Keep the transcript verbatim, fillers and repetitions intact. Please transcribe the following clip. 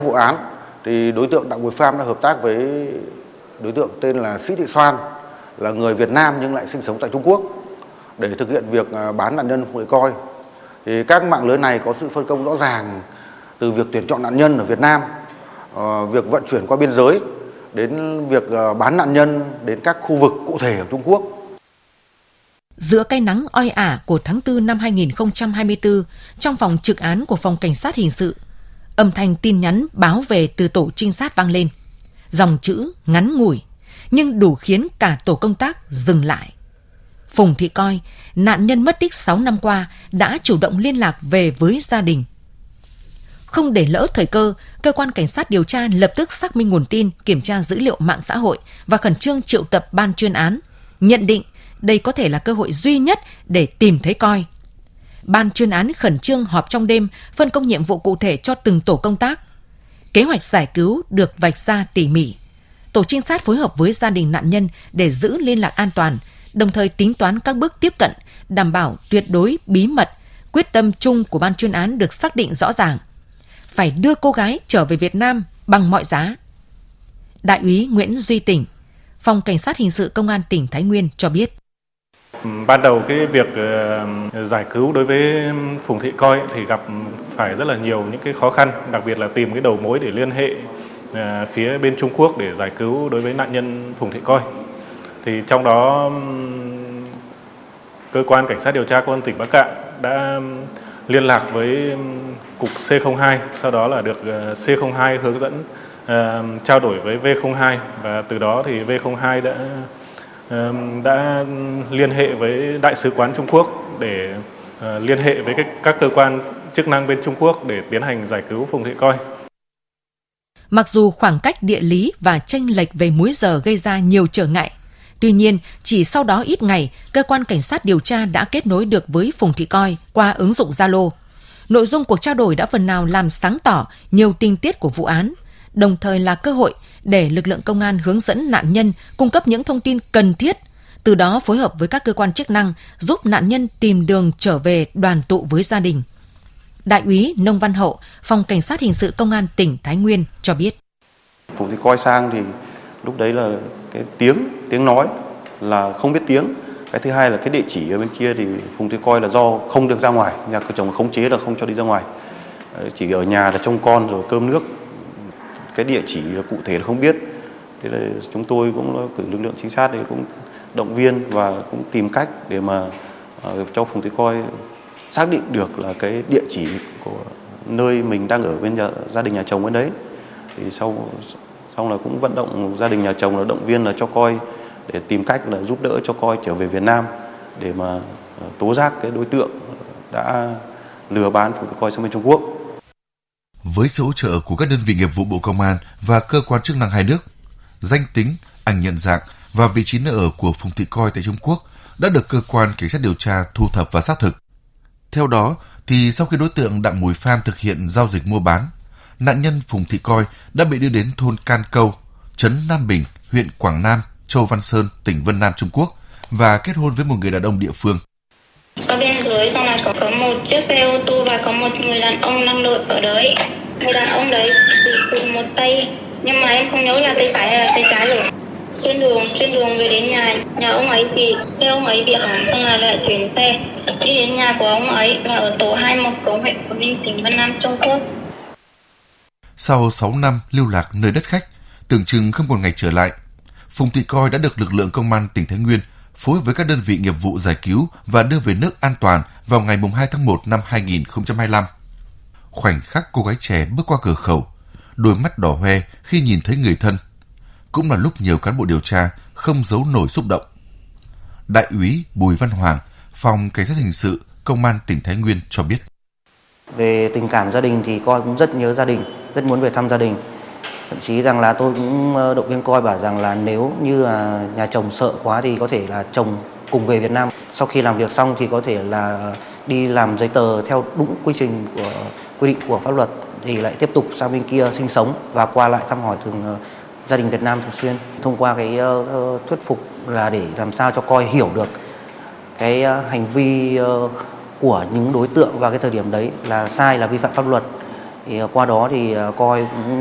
Vụ án thì đối tượng Đặng Mùi Pham đã hợp tác với đối tượng tên là Sĩ Thị Xoan, là người Việt Nam nhưng lại sinh sống tại Trung Quốc, để thực hiện việc bán nạn nhân Phùng Thị Coi. Thì các mạng lưới này có sự phân công rõ ràng từ việc tuyển chọn nạn nhân ở Việt Nam, việc vận chuyển qua biên giới, đến việc bán nạn nhân đến các khu vực cụ thể ở Trung Quốc. Giữa cái nắng oi ả của tháng tư năm hai nghìn không trăm hai mươi tư, trong phòng trực án của Phòng Cảnh sát Hình sự, âm thanh tin nhắn báo về từ tổ trinh sát vang lên. Dòng chữ ngắn ngủi, nhưng đủ khiến cả tổ công tác dừng lại. Phùng Thị Coi, nạn nhân mất tích sáu năm qua, đã chủ động liên lạc về với gia đình. Không để lỡ thời cơ, cơ quan cảnh sát điều tra lập tức xác minh nguồn tin, kiểm tra dữ liệu mạng xã hội và khẩn trương triệu tập ban chuyên án, nhận định đây có thể là cơ hội duy nhất để tìm thấy Coi. Ban chuyên án khẩn trương họp trong đêm, phân công nhiệm vụ cụ thể cho từng tổ công tác. Kế hoạch giải cứu được vạch ra tỉ mỉ. Tổ trinh sát phối hợp với gia đình nạn nhân để giữ liên lạc an toàn, đồng thời tính toán các bước tiếp cận, đảm bảo tuyệt đối bí mật. Quyết tâm chung của ban chuyên án được xác định rõ ràng: phải đưa cô gái trở về Việt Nam bằng mọi giá. Đại úy Nguyễn Duy Tỉnh, Phòng Cảnh sát Hình sự Công an tỉnh Thái Nguyên cho biết. Ban đầu cái việc uh, giải cứu đối với Phùng Thị Coi thì gặp phải rất là nhiều những cái khó khăn, đặc biệt là tìm cái đầu mối để liên hệ uh, phía bên Trung Quốc để giải cứu đối với nạn nhân Phùng Thị Coi. Thì trong đó um, cơ quan cảnh sát điều tra công an tỉnh Bắc Kạn đã liên lạc với cục C không hai, sau đó là được uh, C không hai hướng dẫn uh, trao đổi với V không hai, và từ đó thì V không hai đã đã liên hệ với Đại sứ quán Trung Quốc để uh, liên hệ với cái, các cơ quan chức năng bên Trung Quốc để tiến hành giải cứu Phùng Thị Coi. Mặc dù khoảng cách địa lý và chênh lệch về múi giờ gây ra nhiều trở ngại, tuy nhiên chỉ sau đó ít ngày, cơ quan cảnh sát điều tra đã kết nối được với Phùng Thị Coi qua ứng dụng Zalo. Nội dung cuộc trao đổi đã phần nào làm sáng tỏ nhiều tình tiết của vụ án, đồng thời là cơ hội để lực lượng công an hướng dẫn nạn nhân cung cấp những thông tin cần thiết, từ đó phối hợp với các cơ quan chức năng giúp nạn nhân tìm đường trở về đoàn tụ với gia đình. Đại úy Nông Văn Hậu, Phòng Cảnh sát Hình sự Công an tỉnh Thái Nguyên cho biết. Phùng Thị Coi sang thì lúc đấy là cái tiếng, tiếng nói là không biết tiếng. Cái thứ hai là cái địa chỉ ở bên kia thì Phùng Thị Coi là do không được ra ngoài, nhà cửa chồng khống chế là không cho đi ra ngoài. Chỉ ở nhà là trông con rồi cơm nước. Cái địa chỉ là cụ thể là không biết. Thế là chúng tôi cũng cử lực lượng trinh sát để cũng động viên và cũng tìm cách để mà uh, cho Phùng Thị Coi xác định được là cái địa chỉ của nơi mình đang ở bên nhà, gia đình nhà chồng bên đấy. Thì sau xong là cũng vận động gia đình nhà chồng là động viên là cho Coi để tìm cách là giúp đỡ cho Coi trở về Việt Nam để mà uh, tố giác cái đối tượng đã lừa bán Phùng Thị Coi sang bên Trung Quốc. Với sự hỗ trợ của các đơn vị nghiệp vụ Bộ Công an và cơ quan chức năng hai nước, danh tính, ảnh nhận dạng và vị trí nơi ở của Phùng Thị Coi tại Trung Quốc đã được cơ quan cảnh sát điều tra thu thập và xác thực. Theo đó, thì sau khi đối tượng Đặng Mùi Pham thực hiện giao dịch mua bán, nạn nhân Phùng Thị Coi đã bị đưa đến thôn Can Câu, trấn Nam Bình, huyện Quảng Nam, Châu Văn Sơn, tỉnh Vân Nam, Trung Quốc và kết hôn với một người đàn ông địa phương. Ở bên dưới xong là có, có một chiếc xe ô tô và có một người đàn ông đang đợi ở đấy. Người đàn ông đấy cùng một tay, nhưng mà em không nhớ là tay phải hay là tay trái rồi. Trên đường trên đường về đến nhà nhà ông ấy thì xe ông ấy bị hỏng, xong là lại chuyển xe đi đến nhà của ông ấy là ở tổ hai mươi mốt Cống, huyện Phú Ninh, tỉnh Vân Nam, Trung Quốc. Sau sáu năm lưu lạc nơi đất khách, tưởng chừng không còn ngày trở lại, Phùng Thị Coi đã được lực lượng công an tỉnh Thái Nguyên phối hợp với các đơn vị nghiệp vụ giải cứu và đưa về nước an toàn vào ngày hai tháng một năm hai nghìn không trăm hai mươi lăm. Khoảnh khắc cô gái trẻ bước qua cửa khẩu, đôi mắt đỏ hoe khi nhìn thấy người thân, cũng là lúc nhiều cán bộ điều tra không giấu nổi xúc động. Đại úy Bùi Văn Hoàng, Phòng Cảnh sát Hình sự Công an tỉnh Thái Nguyên cho biết. Về tình cảm gia đình thì Coi cũng rất nhớ gia đình, rất muốn về thăm gia đình. Thậm chí rằng là tôi cũng động viên Coi bảo rằng là nếu như là nhà chồng sợ quá thì có thể là chồng cùng về Việt Nam. Sau khi làm việc xong thì có thể là đi làm giấy tờ theo đúng quy trình của quy định của pháp luật thì lại tiếp tục sang bên kia sinh sống và qua lại thăm hỏi thường gia đình Việt Nam thường xuyên. Thông qua cái uh, thuyết phục là để làm sao cho Coi hiểu được cái uh, hành vi uh, của những đối tượng vào cái thời điểm đấy là sai, là vi phạm pháp luật. Thì qua đó thì coi cũng